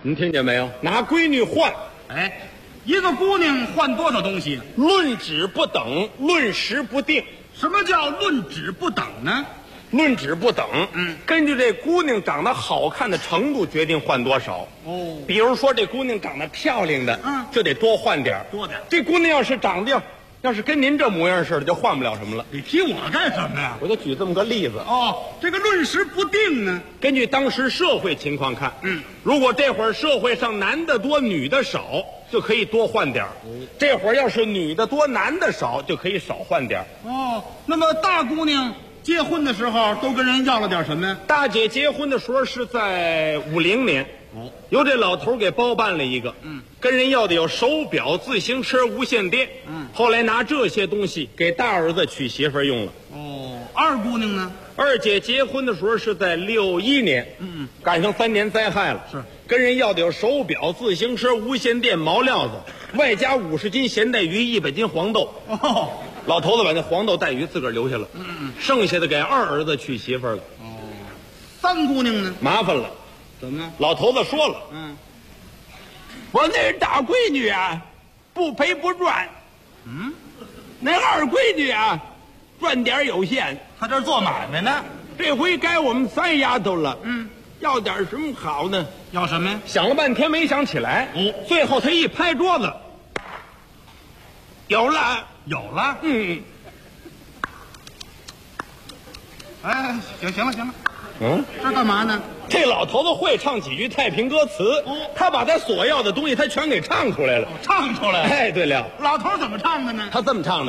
您听见没有？拿闺女换， 哎，一个姑娘换多少东西？ 论质不等，论时不定。 什么叫论质不等呢？ 论质不等，根据这姑娘长得好看的程度决定换多少。 哦， 比如说这姑娘长得漂亮的，就得多换点儿。 多点儿这姑娘要是长得要是跟您这模样似的，就换不了什么了。 你提我干什么呀？ 我就举这么个例子。 哦，这个论时不定呢？ 根据当时社会情况看，如果这会儿社会上男的多女的少，就可以多换点儿；这会儿要是女的多男的少，就可以少换点儿。 哦，那么大姑娘结婚的时候都跟人要了点什么呀？ 大姐结婚的时候是在50年，由这老头给包办了一个，跟人要的有手表、自行车、无线电，后来拿这些东西给大儿子娶媳妇儿用了。 哦，二姑娘呢？ 二姐结婚的时候是在61年，赶上3年灾害了， 是跟人要的有手表、自行车、无线电、毛料子，外加50斤咸带鱼、100斤黄豆。 哦， 老头子把那黄豆带鱼自个儿留下了，剩下的给二儿子娶媳妇儿了。 三姑娘呢？ 麻烦了， 怎么了？ 老头子说了，我那大闺女啊，不赔不赚，那二闺女啊，赚点有限。 他这儿做买卖呢。 这回该我们三丫头了，要点什么好呢？ 要什么呀？ 想了半天没想起来，最后他一拍桌子，有了， 有了。哎，行了，这干嘛呢？ 这老头子会唱几句太平歌词，他把他所要的东西他全给唱出来了。 唱出来了。 哎，对了， 老头儿怎么唱的呢？ 他这么唱的：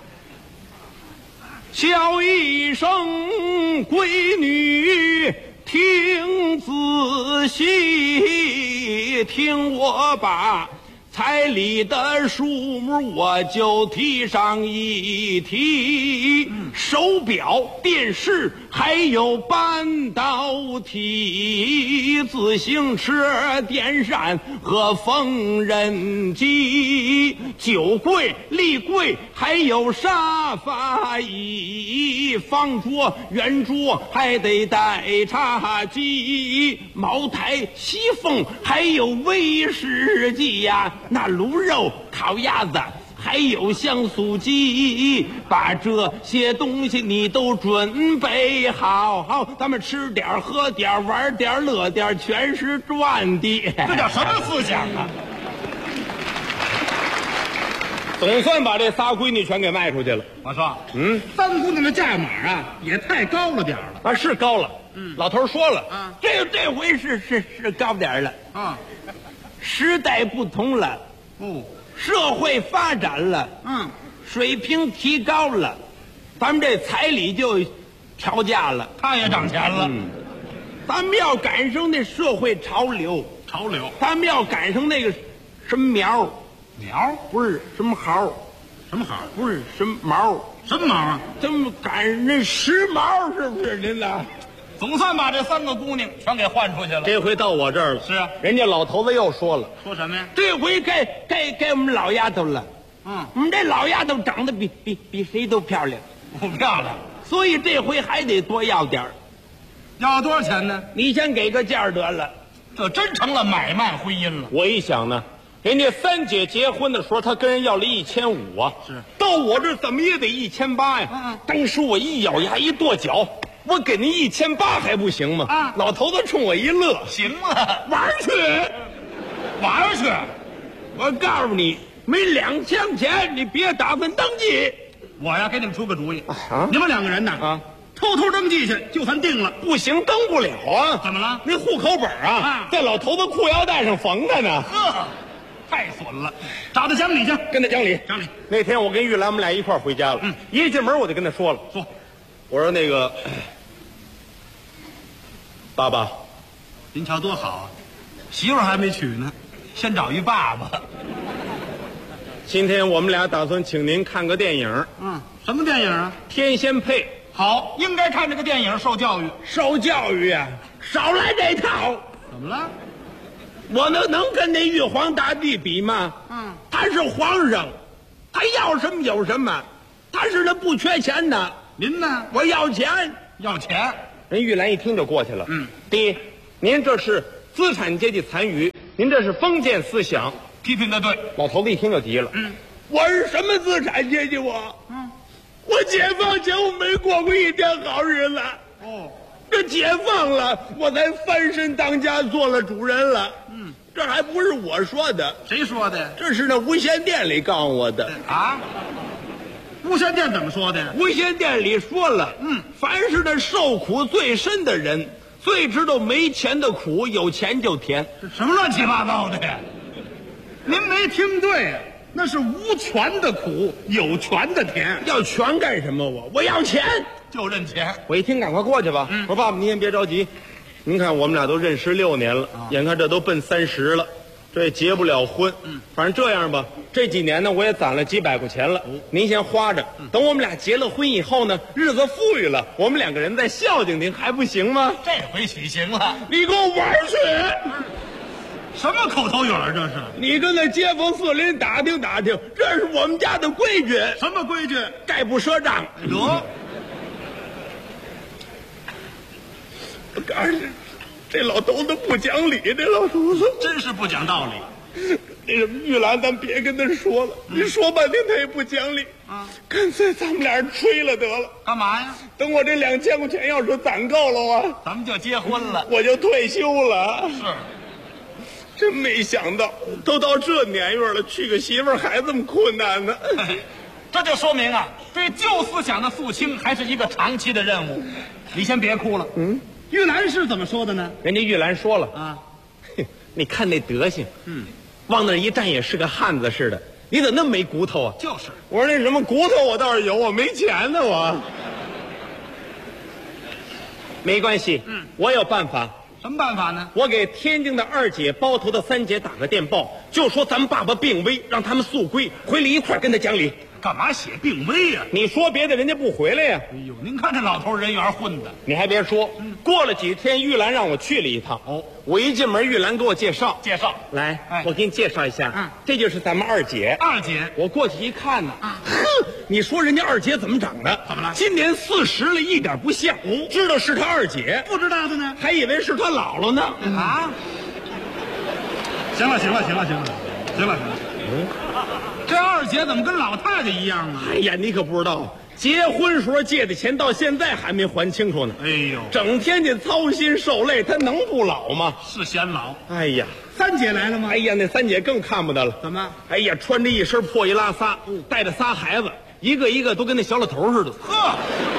叫一声闺女，听仔细，听我把彩礼的数目我就提上一提，手表、电视还有半导体，自行车、电扇和缝纫机，酒柜、立柜还有沙发椅，方桌、圆桌还得带茶几，茅台、西风还有威士忌呀，那卤肉、烤鸭子还有香酥鸡，把这些东西你都准备好，咱们吃点、喝点、玩点、乐点，全是赚的。 这叫什么思想啊？ 总算把这仨闺女全给卖出去了。 我说，三姑娘的价码啊，也太高了点儿了。 啊，是高了。老头说了，这回是高点了。时代不同了，社会发展了，水平提高了，咱们这彩礼就调价了， 他也涨钱了。 咱们要赶上那社会潮流，咱们要赶上那个什么苗不是什么毫， 什么好？ 不是什么毛， 什么毛啊？ 咱们赶上那时髦，是不是您呢？ 总算把这三个姑娘全给换出去了。 这回到我这儿了。 是啊， 人家老头子又说了， 说什么呀？ 这回该我们老丫头了。我们这老丫头长得比谁都漂亮， 不漂亮， 所以这回还得多要点儿。 要多少钱呢？ 你先给个价得了。 这真成了买卖婚姻了。 我一想呢，人家三姐结婚的时候，她跟人要了1500啊， 是到我这怎么也得1800呀。当时我一咬牙一跺脚，我给您1800还不行吗？老头子冲我一乐， 行了， 玩去， 玩去。 我告诉你，没2000钱，你别打算登记。 我呀，给你们出个主意，你们两个人呢，偷偷登记去，就算定了。 不行，登不了啊！ 怎么了？ 那户口本在老头子裤腰带上缝着呢。 太损了！找他讲理去， 跟他讲理。 讲理。 那天我跟玉兰我们俩一块儿回家了，一进门我就跟他说了，我说那个爸爸， 您瞧多好啊，媳妇儿还没娶呢，先找一爸爸。 今天我们俩打算请您看个电影。 什么电影啊？ 天仙配。 好，应该看这个电影受教育。 受教育啊，少来这套。 怎么了？ 我能跟那玉皇大帝比吗？他是皇上，他要什么有什么，他是那不缺钱的。 您呢？ 我要钱。 要钱。 人玉兰一听就过去了。第一，您这是资产阶级残余， 您这是封建思想。 批评的对。 老头子一听就急了，我是什么资产阶级？我解放前我没过过一天好日子。这解放了，我才翻身当家做了主人了。这还不是我说的， 谁说的？ 这是那无线电里告诉我的。 啊？无线电怎么说的？ 无线电里说了，凡是那受苦最深的人，最知道没钱的苦，有钱就甜。 这什么乱七八糟的呀？您没听对，那是无权的苦，有权的甜。 要权干什么？我要钱， 就认钱。 我一听，赶快过去吧。我说爸爸，您先别着急，您看我们俩都认识6年了，眼看这都奔30了，这也结不了婚。反正这样吧，这几年呢，我也攒了几百块钱了，您先花着。等我们俩结了婚以后呢，日子富裕了，我们2个人再孝敬您，还不行吗？ 这回许行了。 你给我玩去！ 什么口头语儿这是？ 你跟那街坊四邻打听打听，这是我们家的规矩。 什么规矩？ 概不赊账。 得， 我告诉你，这老头子不讲理，这老头子真是不讲道理。 那什么，玉兰，咱别跟他说了，你说半天他也不讲理。干脆咱们俩人吹了得了。 干嘛呀？ 等我这2000块钱要是攒够了啊， 咱们就结婚了。 我就退休了。 是。 真没想到，都到这年月了，娶个媳妇儿还这么困难呢。 这就说明啊，对旧思想的肃清还是一个长期的任务。你先别哭了。玉兰是怎么说的呢？ 人家玉兰说了啊， 你看那德行，往那儿一站也是个汉子似的，你怎么那么没骨头啊？ 就是。 我说那什么骨头我倒是有，我没钱呢我。没关系，我有办法。 什么办法呢？ 我给天津的2姐、包头的3姐打个电报，就说咱们爸爸病危，让他们速归，回来一块儿跟他讲理。 干嘛写病危呀？ 你说别的，人家不回来呀。 哎呦，您看这老头人缘混的。 你还别说，过了几天，玉兰让我去了一趟。我一进门，玉兰给我介绍。来，我给你介绍一下，这就是咱们2姐。 2姐， 我过去一看呢，你说人家2姐怎么长的？ 怎么了？ 今年40了，一点不像。知道是她2姐， 不知道的呢， 还以为是她姥姥呢。 啊！行了。这2姐怎么跟老太太一样啊？ 哎呀，你可不知道，结婚时候借的钱到现在还没还清楚呢。 哎呦， 整天就操心受累，她能不老吗？ 是显老。 哎呀 ，3姐来了吗？ 哎呀，那3姐更看不得了。 怎么？ 哎呀，穿着一身破衣拉撒，带着仨孩子，一个一个都跟那小老头似的。 呵，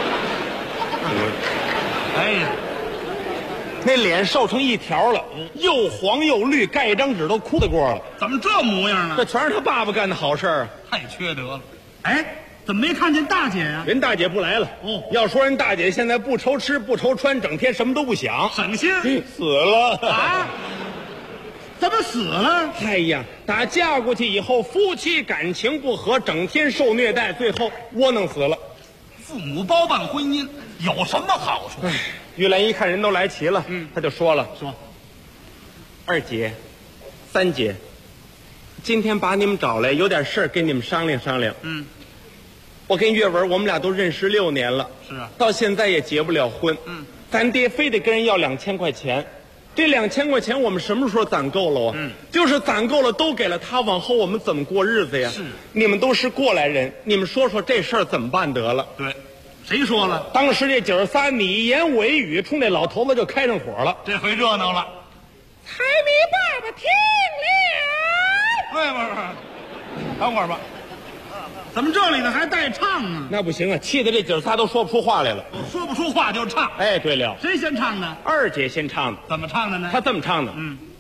哎呀， 那脸瘦成一条了，又黄又绿，盖一张纸都哭得过了。 怎么这模样呢？ 这全是他爸爸干的好事儿啊！ 太缺德了。哎，怎么没看见大姐呀？ 人大姐不来了。要说人大姐现在不愁吃不愁穿，整天什么都不想， 省心。 死了啊？怎么死了？ 哎呀，打嫁过去以后，夫妻感情不和，整天受虐待，最后窝囊死了。 父母包办婚姻有什么好处？ 玉兰一看人都来齐了，他就说了：“ 说 ，2姐、3姐，今天把你们找来，有点事儿跟你们商量商量。我跟岳文，我们俩都认识6年了， 是啊， 到现在也结不了婚。咱爹非得跟人要2000块钱，这2000块钱我们什么时候攒够了啊？就是攒够了，都给了他，往后我们怎么过日子呀？ 是， 你们都是过来人，你们说说这事儿怎么办得了？ 对。”谁说了？ 当时这姐儿仨你言我一语，冲那老头子就开上火了。 这回热闹了， 财迷爸爸听了。 不，等会儿吧。怎么这里头还带唱啊？ 那不行啊，气得这姐儿仨都说不出话来了。 说不出话就唱。 哎，对了， 谁先唱的？ 2姐先唱的。 怎么唱的呢？ 她这么唱的：